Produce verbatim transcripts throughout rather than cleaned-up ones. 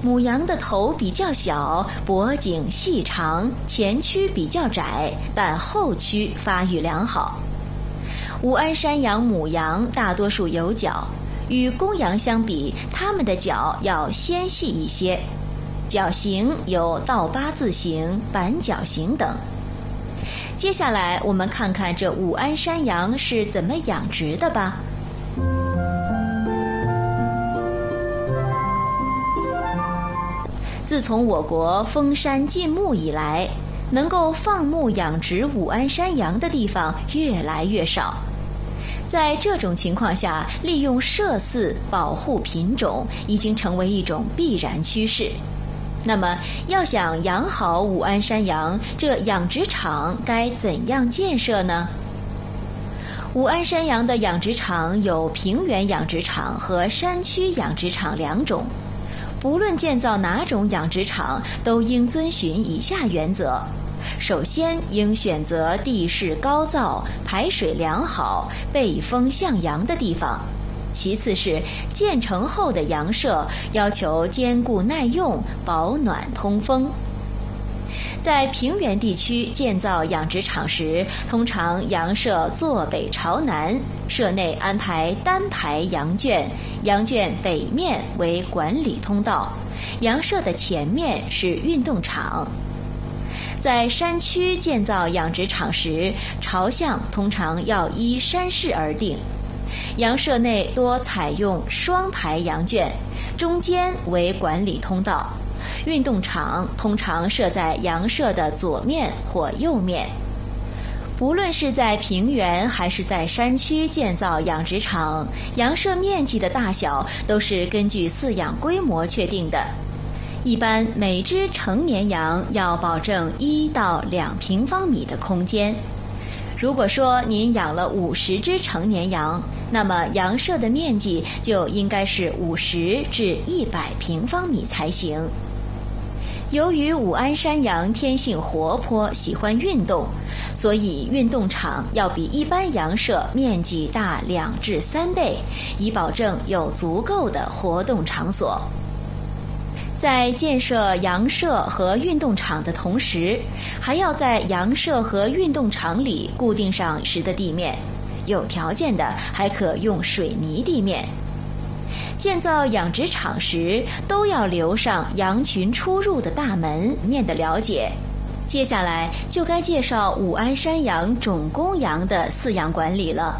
母羊的头比较小，脖颈细长，前躯比较窄，但后躯发育良好。武安山羊母羊大多数有角，与公羊相比，它们的角要纤细一些，角形有倒八字形、板角形等。接下来我们看看这武安山羊是怎么养殖的吧。自从我国封山禁牧以来，能够放牧养殖武安山羊的地方越来越少。在这种情况下，利用设饲保护品种已经成为一种必然趋势。那么，要想养好武安山羊，这养殖场该怎样建设呢？武安山羊的养殖场有平原养殖场和山区养殖场两种。不论建造哪种养殖场，都应遵循以下原则：首先，应选择地势高燥、排水良好、背风向阳的地方；其次是建成后的羊舍要求坚固耐用、保暖通风。在平原地区建造养殖场时，通常羊舍坐北朝南，舍内安排单排羊圈，羊圈北面为管理通道，羊舍的前面是运动场。在山区建造养殖场时，朝向通常要依山势而定，羊舍内多采用双排羊圈，中间为管理通道。运动场通常设在羊舍的左面或右面。不论是在平原还是在山区建造养殖场，羊舍面积的大小都是根据饲养规模确定的。一般每只成年羊要保证一到两平方米的空间。如果说您养了五十只成年羊，那么羊舍的面积就应该是五十至一百平方米才行。由于武安山羊天性活泼，喜欢运动，所以运动场要比一般羊舍面积大两至三倍，以保证有足够的活动场所。在建设羊舍和运动场的同时，还要在羊舍和运动场里固定上石的地面，有条件的还可用水泥地面。建造养殖场时，都要留上羊群出入的大门，免得了解。接下来就该介绍武安山羊种公羊的饲养管理了。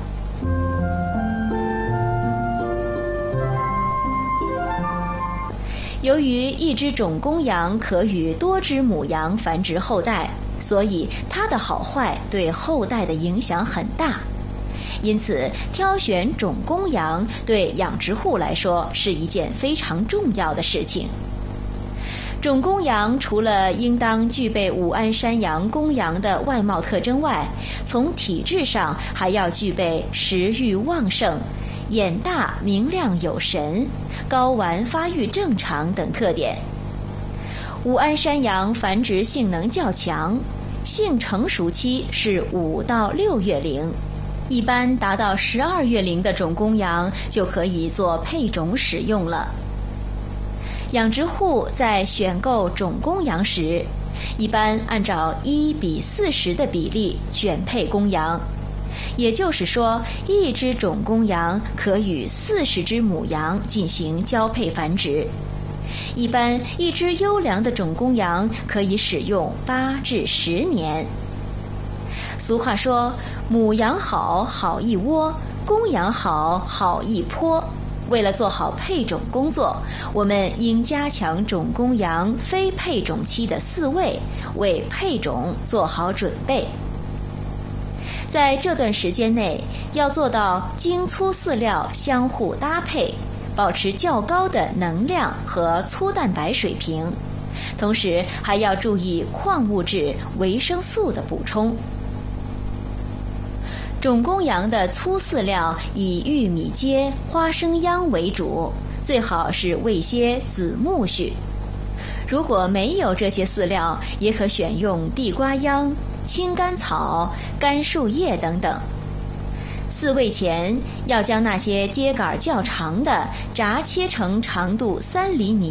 由于一只种公羊可与多只母羊繁殖后代，所以它的好坏对后代的影响很大。因此，挑选种公羊对养殖户来说是一件非常重要的事情。种公羊除了应当具备武安山羊公羊的外貌特征外，从体质上还要具备食欲旺盛、眼大明亮有神、睾丸发育正常等特点。武安山羊繁殖性能较强，性成熟期是五到六月龄。一般达到十二月龄的种公羊就可以做配种使用了。养殖户在选购种公羊时，一般按照一比四十的比例选配公羊，也就是说，一只种公羊可与四十只母羊进行交配繁殖。一般一只优良的种公羊可以使用八至十年。俗话说，母羊好好一窝，公羊好好一坡。为了做好配种工作，我们应加强种公羊非配种期的饲喂，为配种做好准备。在这段时间内，要做到精粗饲料相互搭配，保持较高的能量和粗蛋白水平，同时还要注意矿物质、维生素的补充。种公羊的粗饲料以玉米秸、花生秧为主，最好是喂些紫苜蓿。如果没有这些饲料，也可选用地瓜秧、青甘草、干树叶等等。饲喂前要将那些秸秆较长的轧切成长度三厘米